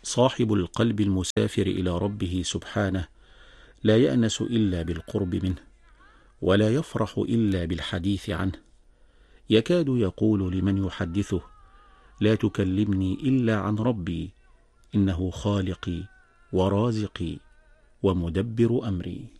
صاحب القلب المسافر إلى ربه سبحانه لا يأنس إلا بالقرب منه، ولا يفرح إلا بالحديث عنه. يكاد يقول لمن يحدثه: لا تكلمني إلا عن ربي، إنه خالقي ورازقي ومدبر أمري.